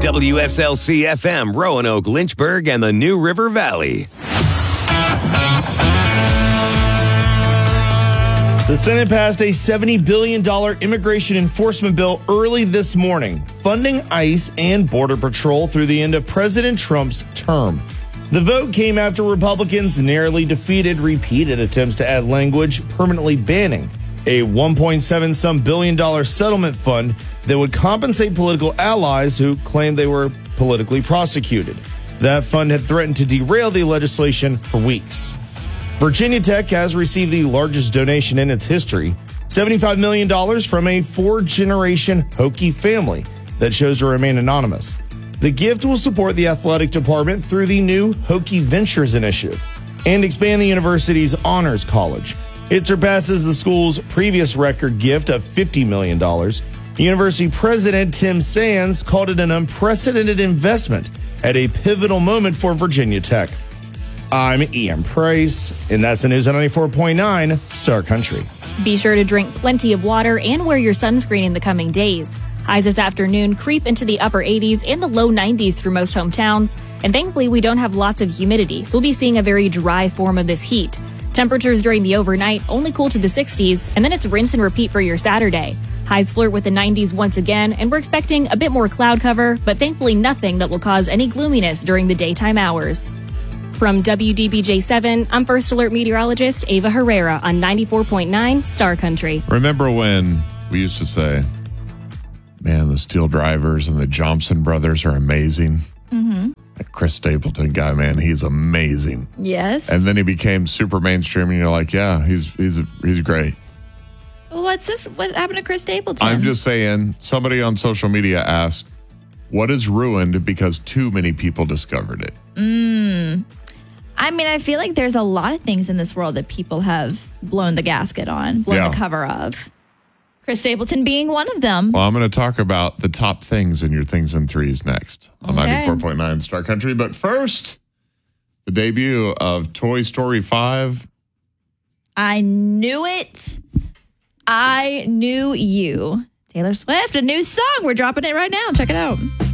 WSLC FM, Roanoke, Lynchburg, and the New River Valley. The Senate passed a $70 billion immigration enforcement bill early this morning, funding ICE and Border Patrol through the end of President Trump's term. The vote came after Republicans narrowly defeated repeated attempts to add language permanently banning a $1.7 billion settlement fund that would compensate political allies who claimed they were politically prosecuted. That fund had threatened to derail the legislation for weeks. Virginia Tech has received the largest donation in its history, $75 million from a four-generation Hokie family that chose to remain anonymous. The gift will support the athletic department through the new Hokie Ventures initiative and expand the university's honors college. It surpasses the school's previous record gift of $50 million. University President Tim Sands called it an unprecedented investment at a pivotal moment for Virginia Tech. I'm Ian Price, and that's the news on 94.9 Star Country. Be sure to drink plenty of water and wear your sunscreen in the coming days. Highs this afternoon creep into the upper 80s and the low 90s through most hometowns. And thankfully, we don't have lots of humidity, so we'll be seeing a very dry form of this heat. Temperatures during the overnight only cool to the 60s, and then it's rinse and repeat for your Saturday. Highs flirt with the 90s once again, and we're expecting a bit more cloud cover, but thankfully nothing that will cause any gloominess during the daytime hours. From WDBJ7, I'm First Alert meteorologist Ava Herrera on 94.9 Star Country. Remember when we used to say, man, the Steel Drivers and the Johnson brothers are amazing? Mm-hmm. That Chris Stapleton guy, man, he's amazing. Yes. And then he became super mainstream, and you're like, yeah, he's great. Well, what's this? What happened to Chris Stapleton? I'm just saying, somebody on social media asked, what is ruined because too many people discovered it? I mean, I feel like there's a lot of things in this world that people have blown the gasket on, blown the cover of. Chris Stapleton being one of them. Well, I'm going to talk about the top things in your Things in Threes next on 94.9 Star Country. But first, the debut of Toy Story 5. I knew it. I knew you. Taylor Swift, a new song. We're dropping it right now. Check it out.